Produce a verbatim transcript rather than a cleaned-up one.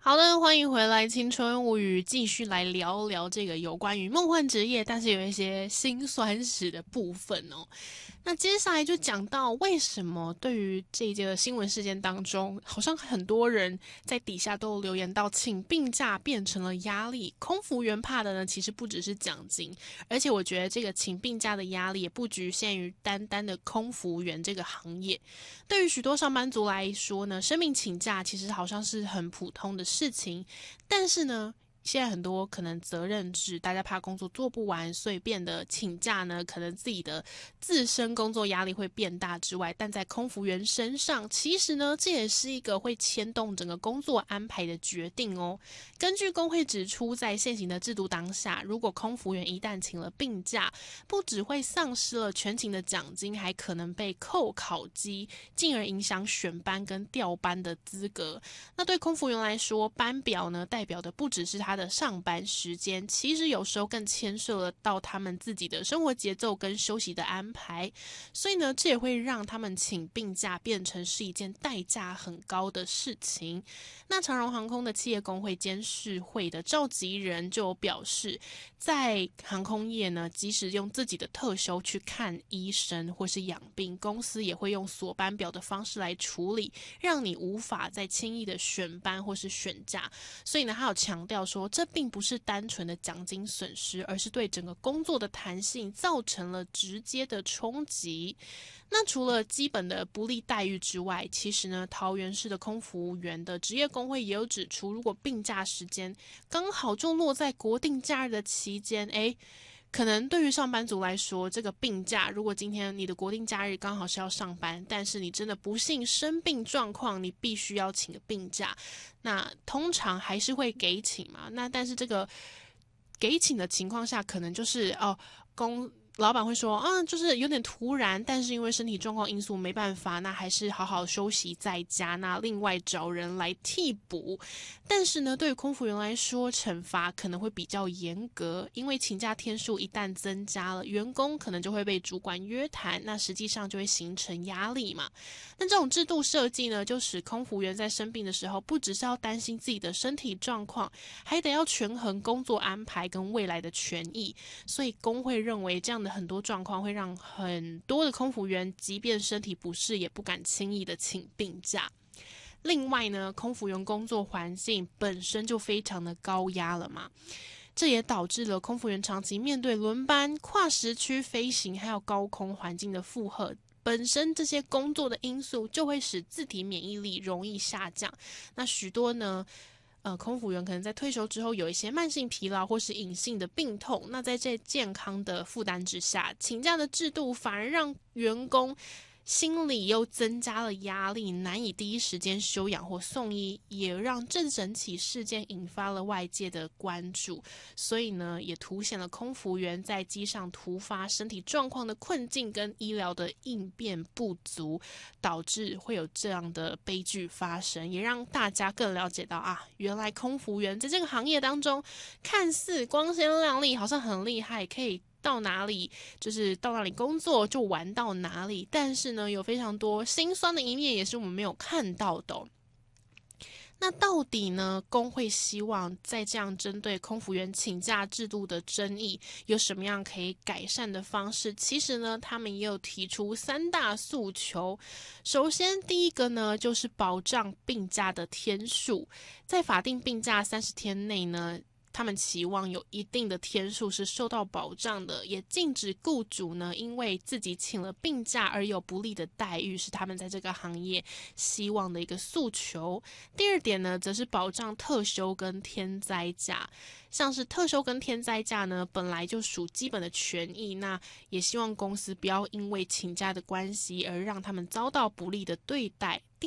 好的，欢迎回来《青春物语》，继续来聊聊这个有关于梦幻职业，但是有一些辛酸史的部分哦。那接下来就讲到为什么对于这个新闻事件当中，好像很多人在底下都有留言到，请病假变成了压力。空服员怕的呢，其实不只是奖金，而且我觉得这个请病假的压力也不局限于单单的空服员这个行业。对于许多上班族来说呢，生病请假其实好像是很普通的事情，但是呢，现在很多可能责任制，大家怕工作做不完，所以变得请假呢，可能自己的自身工作压力会变大之外，但在空服员身上，其实呢，这也是一个会牵动整个工作安排的决定哦。根据工会指出，在现行的制度当下，如果空服员一旦请了病假，不只会丧失了全勤的奖金，还可能被扣考绩，进而影响选班跟调班的资格。那对空服员来说，班表呢，代表的不只是他的上班时间，其实有时候更牵涉了到他们自己的生活节奏跟休息的安排，所以呢，这也会让他们请病假变成是一件代价很高的事情。那长荣航空的企业工会监事会的召集人就有表示，在航空业呢，即使用自己的特休去看医生或是养病，公司也会用锁班表的方式来处理，让你无法再轻易的选班或是选假。所以呢，他有强调说，这并不是单纯的奖金损失，而是对整个工作的弹性造成了直接的冲击。那除了基本的不利待遇之外，其实呢，桃园市的空服务员的职业工会也有指出，如果病假时间刚好就落在国定假日的期间，诶可能对于上班族来说，这个病假，如果今天你的国定假日刚好是要上班，但是你真的不幸生病状况，你必须要请个病假，那通常还是会给请嘛。那但是这个给请的情况下，可能就是哦，公老板会说，啊，就是有点突然，但是因为身体状况因素没办法，那还是好好休息在家，那另外找人来替补。但是呢，对于空服员来说，惩罚可能会比较严格，因为请假天数一旦增加了，员工可能就会被主管约谈，那实际上就会形成压力嘛。那这种制度设计呢，就使空服员在生病的时候，不只是要担心自己的身体状况，还得要权衡工作安排跟未来的权益。所以工会认为，这样的很多状况会让很多的空服员，即便身体不适，也不敢轻易的请病假。另外呢，空服员工作环境本身就非常的高压了嘛，这也导致了空服员长期面对轮班、跨时区飞行，还有高空环境的负荷。本身这些工作的因素就会使自体免疫力容易下降。那许多呢，呃，空服员可能在退休之后有一些慢性疲劳或是隐性的病痛。那在这健康的负担之下，请假的制度反而让员工心里又增加了压力，难以第一时间休养或送医，也让这整起事件引发了外界的关注。所以呢，也凸显了空服员在机上突发身体状况的困境跟医疗的应变不足，导致会有这样的悲剧发生，也让大家更了解到啊，原来空服员在这个行业当中，看似光鲜亮丽，好像很厉害，可以到哪里就是到哪里工作就玩到哪里，但是呢，有非常多辛酸的一面也是我们没有看到的哦。那到底呢，工会希望在这样针对空服员请假制度的争议，有什么样可以改善的方式？其实呢，他们也有提出三大诉求。首先，第一个呢，就是保障病假的天数，在法定病假三十天内呢，他们期望有一定的天数是受到保障的，也禁止雇主呢因为自己请了病假而有不利的待遇，是他们在这个行业希望的一个诉求。第二点呢，则是保障特休跟天灾假，像是特休跟天灾假呢，本来就属基本的权益，那也希望公司不要因为请假的关系而让他们遭到不利的对待。